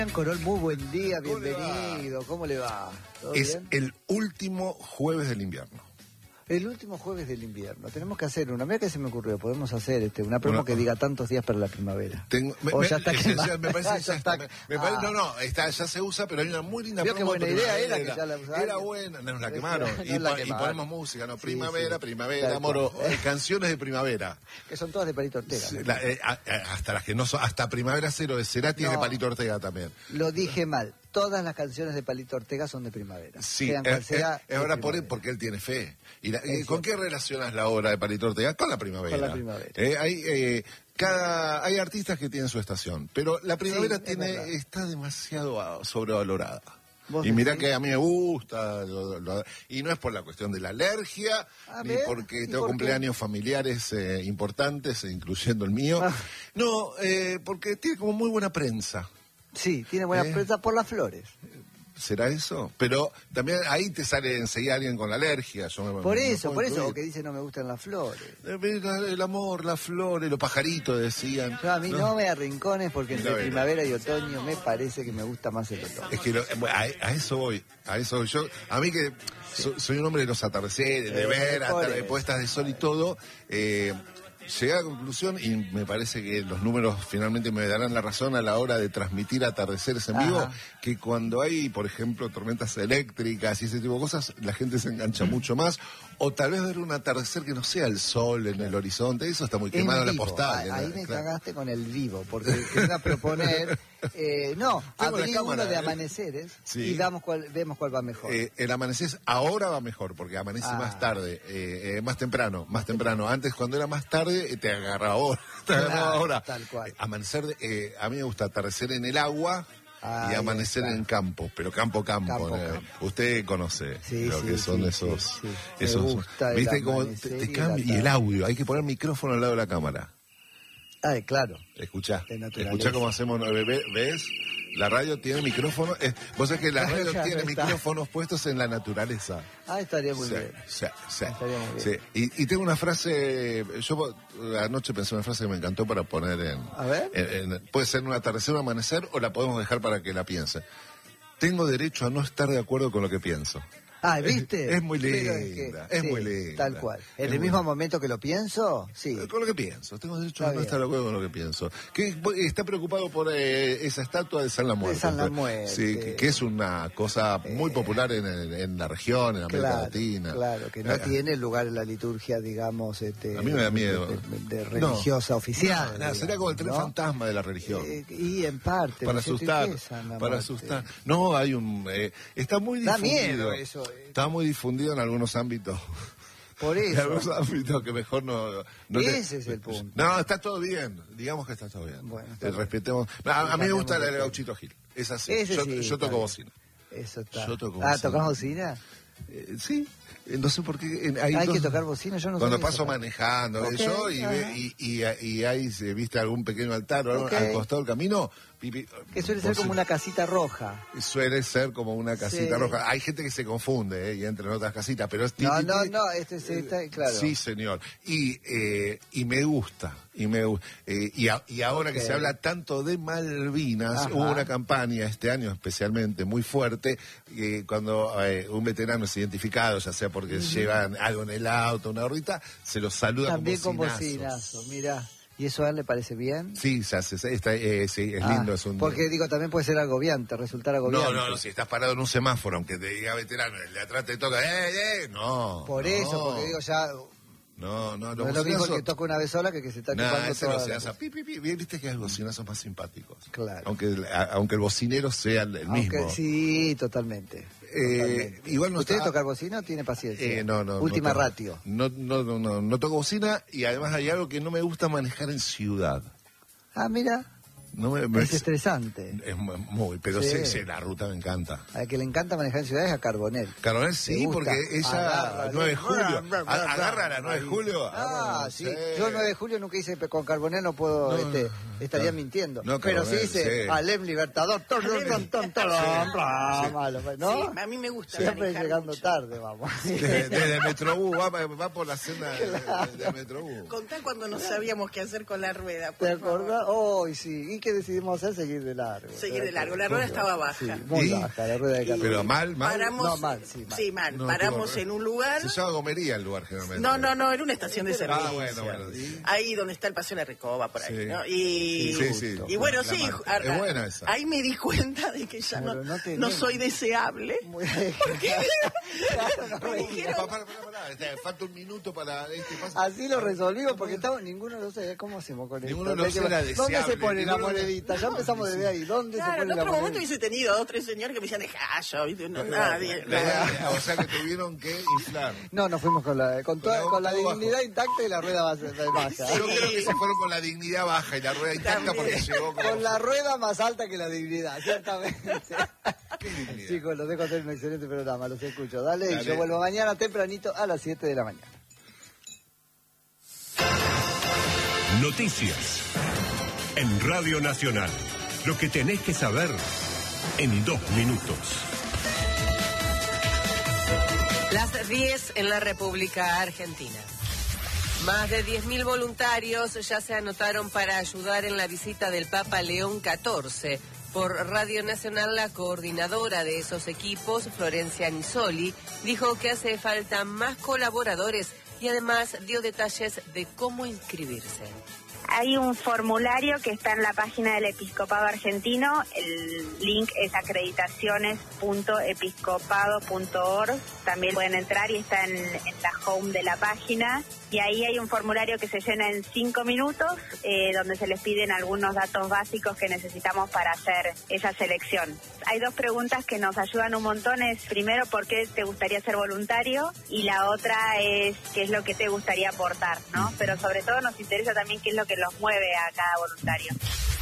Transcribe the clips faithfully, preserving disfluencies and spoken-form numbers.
Corol, muy buen día, bienvenido. ¿Cómo le va? ¿Todo Es bien? el último jueves del invierno. El último jueves del invierno. Tenemos que hacer una. Mira que se me ocurrió. Podemos hacer este, una promo Una- que diga tantos días para la primavera. Tengo, me, O me- ya está es- quemada. ya me parece Ya que ya está- está. Me parece- Ah. no, no, está, ya se usa, pero hay una muy linda Vio qué promo buena de idea era primavera. que ya la usaban. Era buena, nos la quemaron. Nos y, la po- y quemaron. ponemos música, ¿no? Sí, Primavera, sí. primavera, Tal moro, cual. eh, canciones de primavera. Que son todas de Palito Ortega. Sí, ¿no? la- eh, a- a- hasta las que no son, hasta Primavera Cero de Cerati es de No. Palito Ortega también. Lo dije mal. Todas las canciones de Palito Ortega son de primavera. Sí, Sean eh, cual sea, eh, de ahora por él, primavera. porque él tiene fe. ¿Y la- Es eh, ¿Con cierto. qué relacionas la obra de Palito Ortega? Con la primavera. Con la primavera. Eh, hay, eh, cada, hay artistas que tienen su estación, pero la primavera Sí, es tiene verdad. está demasiado ah, sobrevalorada. ¿Vos Y mira decís? que a mí me gusta, lo- lo- y no es por la cuestión de la alergia, A ni ver, porque ¿y tengo por qué? cumpleaños familiares eh, importantes, incluyendo el mío. Ah. No, eh, porque tiene como muy buena prensa. Sí, tiene buena Eh. prensa por las flores. ¿Será eso? Pero también ahí te sale enseguida alguien con la alergia. Yo me- Por me eso, puedo por eso, o incluir. que dice no me gustan las flores. Eh, mira, el amor, las flores, los pajaritos decían. Yo a mí no, me arrincones porque entre Primavera. primavera y otoño me parece que me gusta más el otoño. Es que lo- a, a eso voy, a eso voy. Yo, a mí que so- soy un hombre de los atardeceres, de Eh, ver por atar- eso. puestas de sol y todo, eh, llegué a la conclusión y me parece que los números finalmente me darán la razón a la hora de transmitir atardeceres en vivo, Ajá. que cuando hay, por ejemplo, tormentas eléctricas y ese tipo de cosas, la gente se engancha mucho más, o tal vez ver un atardecer que no sea el sol en el horizonte, eso está muy En quemado en la vivo. postal. Ahí, en la- ahí me claro. cagaste con el vivo, porque te iba a proponer. eh, no, Tengo la abrí cámara, uno de eh. amaneceres Sí. y vamos cuál, vemos cuál va mejor. Eh, el amanecer ahora va mejor, porque amanece Ah. más tarde, eh, eh, más temprano, más temprano. Antes, cuando era más tarde, eh, te agarraba ahora. Te agarraba Claro, ahora. tal cual. Eh, amanecer, eh, a mí me gusta atardecer en el agua Ahí y amanecer está. en campo, pero campo, campo. Campo, eh. campo. Usted conoce Sí, lo sí, que son sí, esos. sí, sí. Me esos gusta el ¿Viste cómo te, amanecer te y cambia? la Y el tarde. audio, hay que poner micrófono al lado de la cámara. Ay, claro. Escuchá, De naturaleza. escuchá cómo hacemos, ¿ve- ve- ¿ves? La radio tiene micrófonos, eh, vos sabés que la radio Claro, tiene está. micrófonos puestos en la naturaleza. Ah, estaría muy Sí, bien. sí, sí, Estaría muy bien. sí. Y, y tengo una frase, yo eh, anoche pensé una frase que me encantó para poner en... A ver. en- en- puede ser un atardecer, un amanecer, o la podemos dejar para que la piense. Tengo derecho a no estar de acuerdo con lo que pienso. Ah, ¿viste? Es muy Pero linda, es sí, muy linda. Tal cual. En Es el muy mismo linda. momento que lo pienso, sí. Con lo que pienso, tengo derecho Está a no bien. estar de acuerdo con lo que pienso. Que está preocupado por eh, esa estatua de San la Muerte. San la Muerte. Sí, que, que es una cosa muy popular en, el- en la región, en América Claro, Latina. claro, que no Eh, tiene lugar en la liturgia, digamos, este, A mí me da miedo. de, de religiosa No, oficial. no, nada, sería como el tren ¿no? fantasma de la religión. Eh, y en parte. para ¿no es cierto? asustar, ¿Y qué es San la para Muerte? asustar. No, hay un... eh, está muy Da difundido. miedo eso, eh. Está muy difundido en algunos ámbitos. Por En eso. algunos ámbitos que mejor no... no te- Ese es el punto. No, está todo bien. Digamos que está todo bien. Bueno, está Eh, bien. respetemos... A, a mí me gusta Cambiamos el de Gauchito Gil. Es así. Ese yo sí, yo está toco bien. bocina. Eso está. Yo toco ah, bocina. ¿tocás bocina? Eh, sí. Eh, No sé por qué. eh, Hay, Hay dos- que tocar bocina, yo no Cuando sabía paso eso. manejando, Ok, eh, yo, y, ve- ajá. y, y, y hay, se viste algún pequeño altar o algo Ok. al costado del camino. pipi- Que suele ser bocina. como una casita roja. Suele ser como una casita Sí. roja. Hay gente que se confunde, ¿eh? Y entra en otras casitas, pero es No, ti, ti, no, ti. no, este sí está, claro. Sí, señor. Y, eh, y me gusta. Y, me, gu- eh, y, a- y ahora Ok. que se habla tanto de Malvinas, Ajá. hubo una campaña este año especialmente muy fuerte, eh, cuando eh, un veterano es identificado, ya sea porque llevan algo en el auto, una gorrita, se los saluda También con con bocinazos. bocinazo, mira. ¿Y eso a él le parece bien? Sí, se hace, se- está, eh, sí, es Ah, lindo. Es un, Porque digo, también puede ser agobiante, resultar agobiante. No, no, no, si estás parado en un semáforo, aunque te diga veterano, el de atrás te toca, ¡eh, eh! No. Por no, eso, porque digo, ya No, no, no los es lo mismo bocinazos- que toca una vez sola que que se está Nah, chupando ese toda no se la hace. cosa. Pi, pi, pi. Bien, viste que hay bocinazos más simpáticos. Claro. Aunque, a- aunque el bocinero sea el, el Aunque, mismo. sí, totalmente. Eh, totalmente. igual no ¿Usted está- tocar bocina o tiene paciencia? Eh, no, no. Última no toco- ratio. No, no, no, no, no toco bocina y además hay algo que no me gusta manejar en ciudad. Ah, mira, No me, me- es estresante. es mu- muy, pero Sí. sí, sí, la ruta me encanta. Al que le encanta manejar en ciudades es a Carbonell. Caronel ¿Te sí, gusta? porque ella, Agarra, nueve de ¿no? julio, Bra, bra, a- bra, agarra a la bra, nueve de ahí. julio. Ah, agarra, sí. Yo el nueve de julio nunca hice, con Carbonell no puedo, No, este, estaría no. mintiendo. No, Pero sí Carbonell, hice sí. Alem Libertador, ton, ton, ton, ton, ton, ra, malo, ¿no? Sí, a mí me gusta Siempre manejar llegando mucho. tarde, vamos. Desde, desde Metrobús, va, va por la senda de, de- de Metrobús. Contá cuando no sabíamos qué hacer con la rueda, por ¿Te favor. acordás? Oh, sí. ¿Y qué decidimos hacer? Seguir de largo. Seguir de largo. La rueda estaba baja. Sí, muy ¿Y? baja, la rueda de carrera. Pero mal, mal. Paramos, No, mal, sí, mal. Sí, mal. No, Paramos tuvo- en un lugar. Se llama Gomería el lugar, generalmente. No, no, no, era una estación de servicio. Ah, bueno, bueno. Ahí donde está el Paseo de la Recoba, por ahí, Sí. ¿no? Y, Sí, sí. y bueno, La sí. marca. Es buena esa. Ahí me di cuenta de que ya no, Pero no no, tenemos. soy deseable. Muy- Porque Claro, no me veía. dijeron- Pará, pará, pará, pará. Este, falta un minuto para este paso. Así lo resolvimos porque estamos, ninguno de los sabía cómo hacemos con Ninguno esto. de los era ¿Dónde deseable, se pone la ninguno de- monedita? Ya empezamos desde ahí. ¿Dónde Claro, se en pone la otro momento monedita? hubiese tenido dos o tres señores que me decían, dejá yo, ¿viste? No, nadie. La- nada. O sea que tuvieron que inflar. No, nos fuimos con la, con toda, Con la- con la todo bajo. dignidad intacta y la rueda baja. baja. Yo creo que se fueron con la dignidad baja y la rueda intacta También. porque llegó como... Con la rueda más alta que la dignidad, ciertamente. Qué dignidad. Chicos, los dejo hacer un excelente programa, los escucho. Dale, y Dale. yo vuelvo mañana tempranito a las siete de la mañana. Noticias en Radio Nacional. Lo que tenés que saber en dos minutos. Las diez en la República Argentina. Más de diez mil voluntarios ya se anotaron para ayudar en la visita del Papa León catorce. Por Radio Nacional, la coordinadora de esos equipos, Florencia Nisoli, dijo que hace falta más colaboradores y además dio detalles de cómo inscribirse. Hay un formulario que está en la página del Episcopado Argentino. El link es acreditaciones punto episcopado punto org. También pueden entrar y está en, en la home de la página. Y ahí hay un formulario que se llena en cinco minutos, eh, donde se les piden algunos datos básicos que necesitamos para hacer esa selección. Hay dos preguntas que nos ayudan un montón. Es primero, ¿por qué te gustaría ser voluntario? Y la otra es, ¿qué es lo que te gustaría aportar? ¿no? Pero sobre todo nos interesa también qué es lo que los mueve a cada voluntario.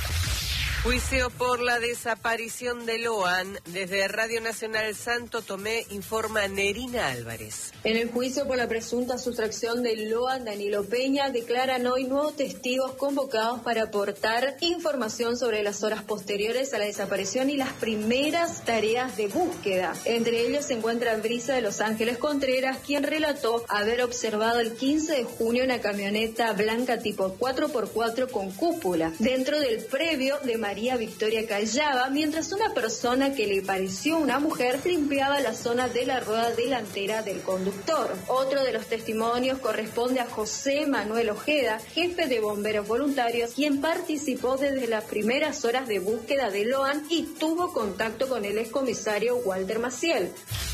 Juicio por la desaparición de Loan. Desde Radio Nacional Santo Tomé informa Nerina Álvarez. En el juicio por la presunta sustracción de Loan, Danilo Peña declaran hoy nuevos testigos convocados para aportar información sobre las horas posteriores a la desaparición y las primeras tareas de búsqueda. Entre ellos se encuentra Brisa de Los Ángeles Contreras, quien relató haber observado el quince de junio una camioneta blanca tipo cuatro por cuatro con cúpula dentro del previo de María Victoria Callaba, mientras una persona que le pareció una mujer limpiaba la zona de la rueda delantera del conductor. Otro de los testimonios corresponde a José Manuel Ojeda, jefe de bomberos voluntarios, quien participó desde las primeras horas de búsqueda de Loan y tuvo contacto con el excomisario Walter Maciel.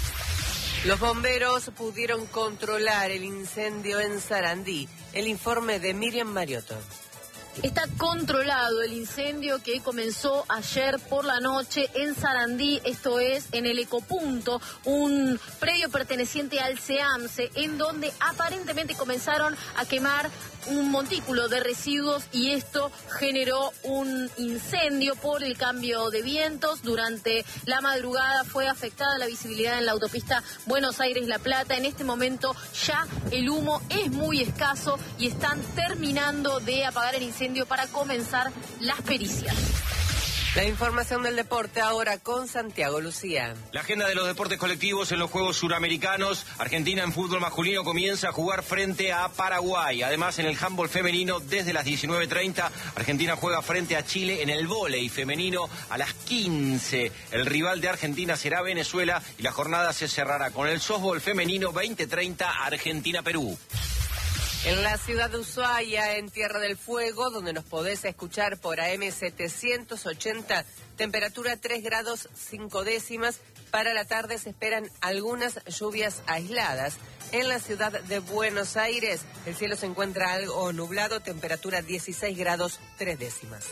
Los bomberos pudieron controlar el incendio en Sarandí. El informe de Miriam Mariotto. Está controlado el incendio que comenzó ayer por la noche en Sarandí, esto es en el Ecopunto, un predio perteneciente al SEAMSE, en donde aparentemente comenzaron a quemar un montículo de residuos y esto generó un incendio por el cambio de vientos. Durante la madrugada fue afectada la visibilidad en la autopista Buenos Aires-La Plata. En este momento ya el humo es muy escaso y están terminando de apagar el incendio para comenzar las pericias. La información del deporte ahora con Santiago Lucía. La agenda de los deportes colectivos en los Juegos Suramericanos. Argentina en fútbol masculino comienza a jugar frente a Paraguay. Además, en el handball femenino, desde las diecinueve treinta, Argentina juega frente a Chile en el vóley femenino a las quince. El rival de Argentina será Venezuela y la jornada se cerrará con el softball femenino veinte treinta Argentina-Perú. En la ciudad de Ushuaia, en Tierra del Fuego, donde nos podés escuchar por A M setecientos ochenta, temperatura tres grados cinco décimas. Para la tarde se esperan algunas lluvias aisladas. En la ciudad de Buenos Aires, el cielo se encuentra algo nublado, temperatura dieciséis grados tres décimas.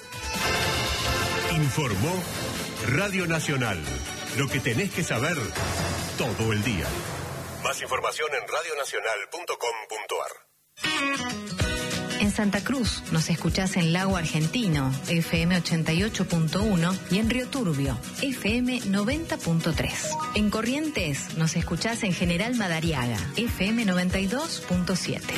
Informó Radio Nacional. Lo que tenés que saber todo el día. Más información en radio nacional punto com punto ar. En Santa Cruz nos escuchás en Lago Argentino, F M ochenta y ocho punto uno, y en Río Turbio, F M noventa punto tres. En Corrientes nos escuchás en General Madariaga, F M noventa y dos punto siete.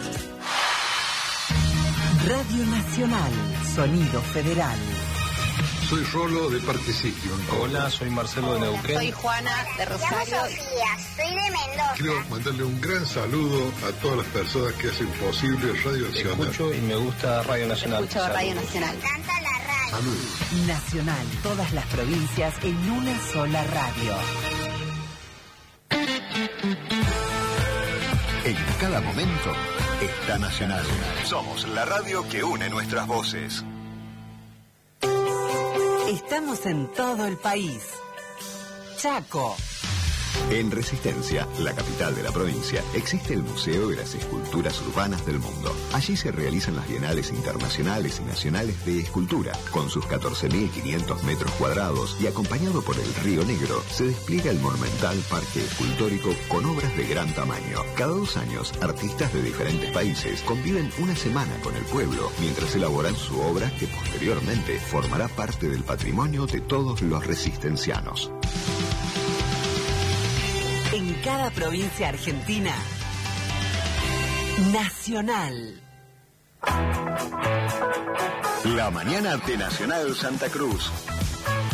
Radio Nacional, Sonido Federal. Soy Rolo de Parquecito. Hola, soy Marcelo de Neuquén. Soy Juana de Rosario. Sofía, soy de Mendoza. Quiero mandarle un gran saludo a todas las personas que hacen posible Radio Nacional. Escucho y me gusta Radio Nacional. Escucho Radio Nacional. Me encanta la radio. Salud. Nacional, todas las provincias en una sola radio. En cada momento está Nacional. Somos la radio que une nuestras voces. Estamos en todo el país. Chaco. En Resistencia, la capital de la provincia, existe el Museo de las Esculturas Urbanas del Mundo. Allí se realizan las bienales internacionales y nacionales de escultura. Con sus catorce mil quinientos metros cuadrados y acompañado por el Río Negro, se despliega el monumental parque escultórico con obras de gran tamaño. Cada dos años, artistas de diferentes países conviven una semana con el pueblo mientras elaboran su obra que posteriormente formará parte del patrimonio de todos los resistencianos. En cada provincia argentina, Nacional. La mañana de Nacional Santa Cruz.